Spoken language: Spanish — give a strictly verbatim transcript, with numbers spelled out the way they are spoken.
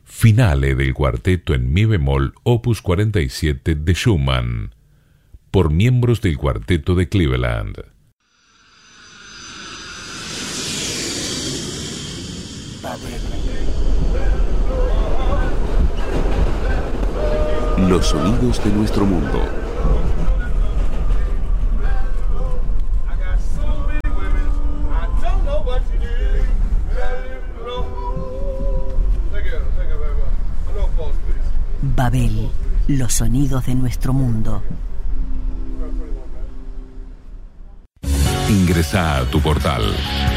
Finale del cuarteto en mi bemol opus cuarenta y siete de Schumann, por miembros del cuarteto de Cleveland. Los sonidos de nuestro mundo. Babel, los sonidos de nuestro mundo. Ingresa a tu portal